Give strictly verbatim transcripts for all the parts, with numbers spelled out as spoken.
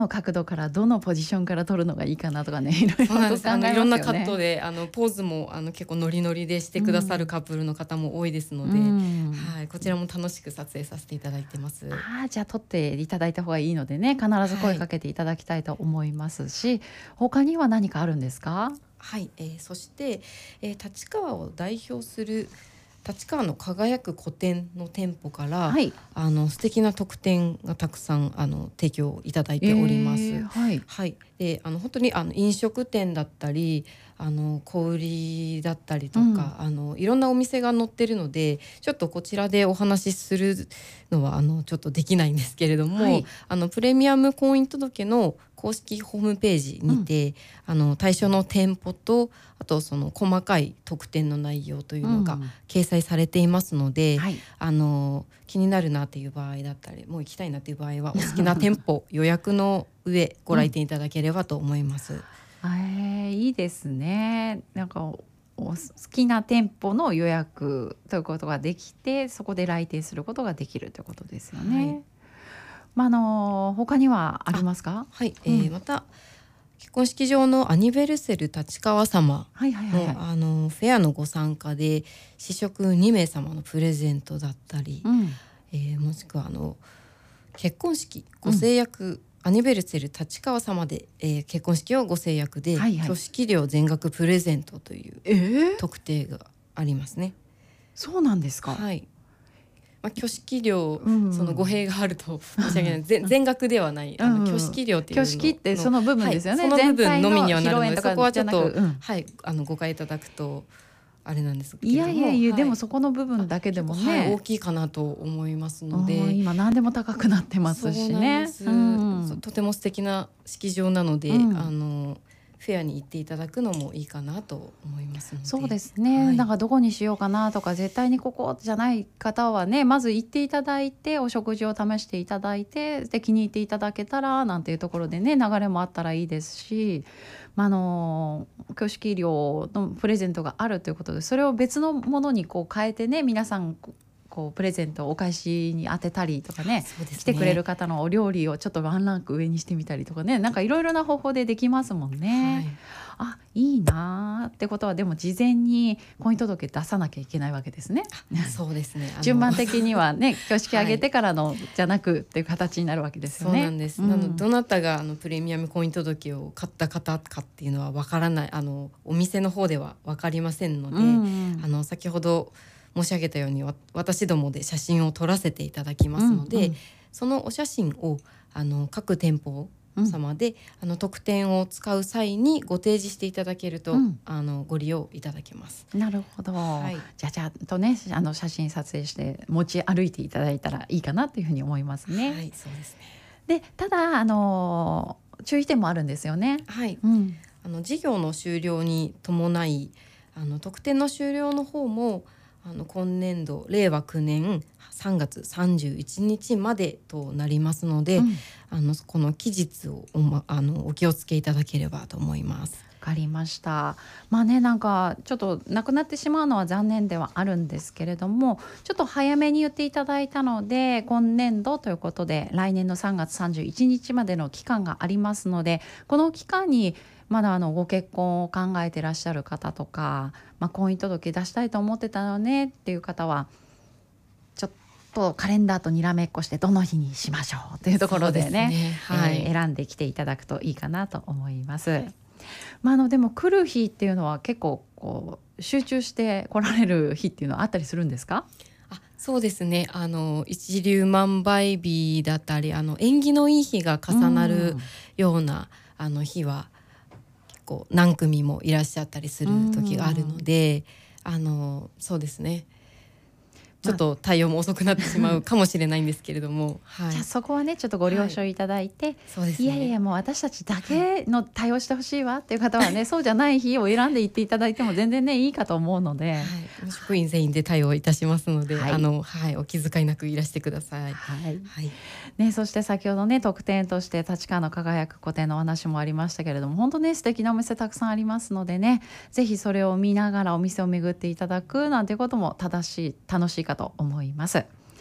角度からどのポジションから撮るのがいいかなとかね、いろいろとそうなんです。 考えますよね。 あのいろんなカットであのポーズもあの結構ノリノリでしてくださるカップルの方も多いですので、 うんはい、こちらも楽しく撮影させていただいてます。 ああ、じゃあ撮っていただいた方がいいのでね、必ず声かけていただきたいと思いますし、他には何かあるんですか？ はい、えーそして、えー立川を代表する立川の輝く個展の店舗から、 はい。 あの素敵な特典がたくさんあの提供いただいております。 えーはい。 はい、であの本当にあの飲食店だったりあの小売りだったりとか、あのいろんなお店が載ってるので、ちょっとこちらでお話しするのはあのちょっとできないんですけれども、 はいあのプレミアム婚姻届の公式ホームページにて、あの対象の店舗とあとその細かい特典の内容というのがうん掲載されていますので、 はい。 あの気になるなっていう場合だったりもう行きたいなっていう場合はお好きな店舗予約の上ご来店いただければと思います。 えーいいですね。なんかおお好きな店舗の予約ということができて、そこで来店することができるということですよね。 はいまあ、あの他にはありますか？ はい、えーうんまた結婚式場のアニベルセル立川様はいはいはいはい。 の、あのフェアのご参加で試食にめい様のプレゼントだったり、 うんえーもしくはあの結婚式ご制約、アニベルセル立川様で、えー結婚式をご制約で、 はいはい挙式料全額プレゼントというえー、 特典がありますね。 そうなんですか？ はい、まあ、挙式料、 うんその語弊があると申し訳ない全全額ではないあのうん挙式料っていうの挙式ってその部分ですよね。 はい、その部分のみにはなるので、 全体の披露宴とかそこはちょっと、 じゃなくうんはい、あの誤解いただくとあれなんですけれいども、 やいやいや、 はいでもそこの部分だけでも結構はい、 ね、 大きいかなと思いますのうんで、 今何でも高くなってますしそうなんね。 です、 うんそうとても素敵な式場なので、 うんあのフェアに行っていただくのもいいかなと思いますので。 そうですね、 はいなんかどこにしようかなとか絶対にここじゃない方はね、まず行っていただいてお食事を試していただいて、で気に入っていただけたらなんていうところでね、流れもあったらいいですし、まあ、あの挙式料のプレゼントがあるということで、それを別のものにこう変えてね、皆さんこうプレゼントをお返しに当てたりとかね、 そうですね来てくれる方のお料理をちょっとワンランク上にしてみたりとかね、なんかいろいろな方法でできますもんね。あ、いいなーってことは、でも事前に婚姻届出さなきゃいけないわけですね。 はい、そうですね。あの順番的にはね、挙式挙げてからのじゃなくっていう形になるわけですよね。 そうなんです、 うんなのでどなたがあのプレミアム婚姻届を買った方かっていうのはわからない、あのお店の方では分かりませんので、 うんあの先ほど申し上げたようにわ私どもで写真を撮らせていただきますので、 うんうんそのお写真をあの各店舗様で、あの特典を使う際にご提示していただけると、 うんあのご利用いただけます。 なるほど、 はいじゃあちゃんとね、あの写真撮影して持ち歩いていただいたらいいかなというふうに思いますね。 はい、そうですね。 でただあの注意点もあるんですよね。 はい、 うんあの事業の終了に伴い、あの特典の終了の方もあの今年度れいわくねんさんがつさんじゅういちにちまでとなりますので、 うんあのこの期日をお,、ま、あのお気をつけいただければと思います。 わかりました。まあね、なんかちょっとなくなってしまうのは残念ではあるんですけれども、ちょっと早めに言っていただいたので、今年度ということで来年のさんがつさんじゅういちにちまでの期間がありますので、この期間にまだあのご結婚を考えてらっしゃる方とか、まあ、婚姻届出したいと思ってたのねっていう方は、ちょっとカレンダーとにらめっこしてどの日にしましょうというところでね、 そうですね、はいえー選んできていただくといいかなと思います。まあ、あのでも来る日っていうのは結構こう集中して来られる日っていうのはあったりするんですか？ あ、そうですね、あの一粒万倍日だったり、あの縁起のいい日が重なるような、あの日は結構何組もいらっしゃったりする時があるので、あのそうですね、ちょっと対応も遅くなってしまうかもしれないんですけれども、はい、 じゃあそこはねちょっとご了承いただいて、 そうですね、 いやいやもう私たちだけの対応してほしいわっていう方はねそうじゃない日を選んでいっていただいても全然ねいいかと思うので、 はい、職員全員で対応いたしますので、 はいあのはい、お気遣いなくいらしてください。 はいはいね、そして先ほどね特典として立川の輝く個展のお話もありましたけれども、本当ね素敵なお店たくさんありますのでね、ぜひそれを見ながらお店を巡っていただくなんていうことも正しい楽しいかと思います。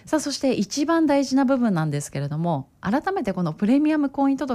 さあそして一番大事な部分なんですけれども、改めてこのプレミアム婚姻届